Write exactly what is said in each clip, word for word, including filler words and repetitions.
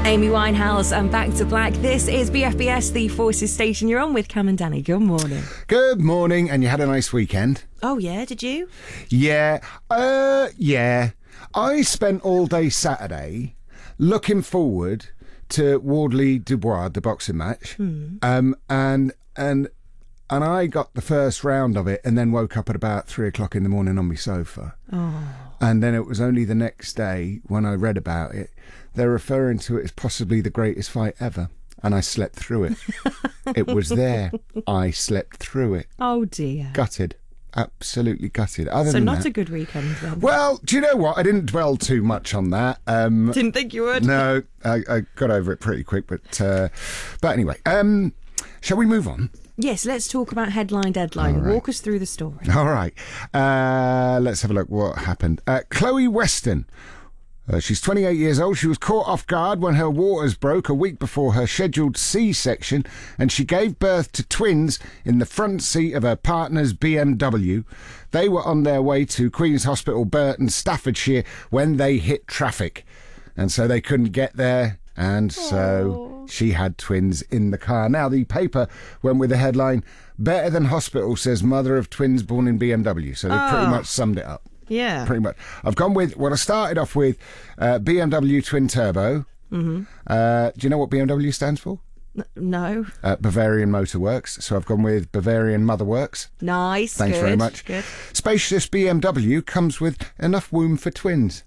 Amy Winehouse and Back to Black. This is B F B S, the Forces station. You're on with Cam and Danny. Good morning. Good morning, and you had a nice weekend? Oh, yeah, did you? Yeah, uh, yeah. I spent all day Saturday looking forward to Wardley Dubois, the boxing match, mm. um, and and and I got the first round of it, and then woke up at about three o'clock in the morning on my sofa. Oh. And then it was only the next day when I read about it. They're referring to it as possibly the greatest fight ever. And I slept through it. It was there. I slept through it. Oh, dear. Gutted. Absolutely gutted. Other so than not that, a good weekend then? Well, do you know what? I didn't dwell too much on that. Um, Didn't think you would? No, I, I got over it pretty quick. But uh, but anyway, um, shall we move on? Yes, let's talk about Headline Deadline. Right. Walk us through the story. All right. Uh, let's have a look what happened. Uh, Chloe Weston. Uh, she's twenty-eight years old. She was caught off guard when her waters broke a week before her scheduled C-section, and she gave birth to twins in the front seat of her partner's B M W. They were on their way to Queen's Hospital, Burton, Staffordshire, when they hit traffic, and so they couldn't get there, and so she had twins in the car. Now, the paper went with the headline, "Better than hospital, says mother of twins born in B M W." So they oh. pretty much summed it up. Yeah. Pretty much. I've gone with, well, I started off with uh, B M W Twin Turbo. Mm-hmm. Uh, do you know what B M W stands for? N- no. Uh, Bavarian Motor Works. So I've gone with Bavarian Mother Works. Nice. Thanks good, very much. Good. Spacious B M W comes with enough room for twins.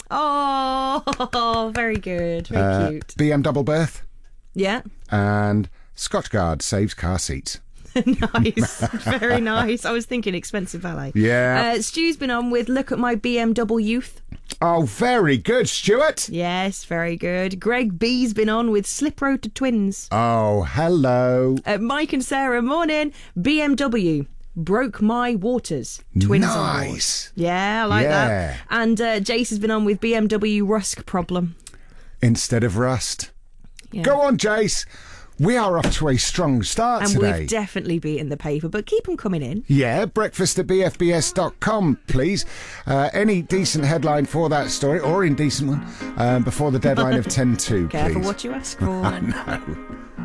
Oh, very good. Very uh, cute. B M double berth. Yeah. And Scotchgard saves car seats. Nice. Very nice. I was thinking expensive valet. Yeah. Uh, Stu's been on with Look at My B M W Youth. Oh, very good, Stuart. Yes, very good. Greg B's been on with Slip Road to Twins. Oh, hello. Uh, Mike and Sarah, morning. B M W Broke My Waters. Twins on board. Nice. Yeah, I like Yeah. that. And uh, Jace has been on with B M W Rusk Problem. Instead of rust. Yeah. Go on, Jace. We are off to a strong start and today. we've definitely beaten the paper, but keep them coming in. Yeah, breakfast at b f b s dot com, please. Uh, any decent headline for that story, or indecent one, um, before the deadline of ten to, please. Careful what you ask for. I know.